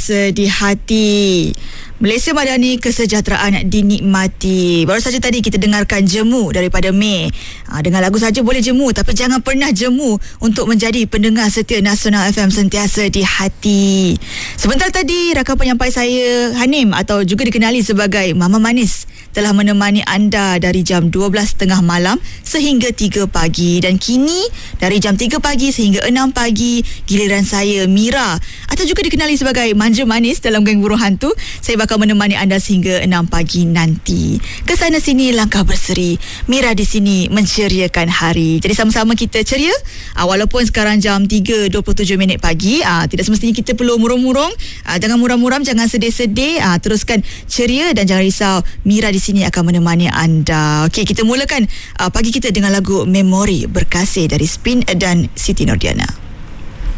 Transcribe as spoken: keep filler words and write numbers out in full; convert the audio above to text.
sentiasa di hati. Malaysia Madani, kesejahteraan dinikmati. Baru saja tadi kita dengarkan Jemu daripada May. Ha, dengan lagu saja boleh jemu, tapi jangan pernah jemu untuk menjadi pendengar setia Nasional F M sentiasa di hati. Sebentar tadi rakan penyampai saya Hanim, atau juga dikenali sebagai Mama Manis, telah menemani anda dari jam dua belas tiga puluh malam sehingga tiga pagi. Dan kini dari jam tiga pagi sehingga enam pagi giliran saya, Mira, atau juga dikenali sebagai Manja Manis dalam Geng Burung Hantu. Saya bakal menemani anda sehingga enam pagi nanti. Ke sana sini langkah berseri, Mira di sini menceriakan hari. Jadi sama-sama kita ceria. Aa, walaupun sekarang jam tiga dua puluh tujuh minit pagi, aa, tidak semestinya kita perlu murung-murung. Aa, jangan muram-muram, jangan sedih-sedih. Aa, teruskan ceria dan jangan risau, Mira di sini akan menemani anda. Okey, kita mulakan aa, pagi kita dengan lagu Memori Berkasih dari Spin dan Siti Nordiana.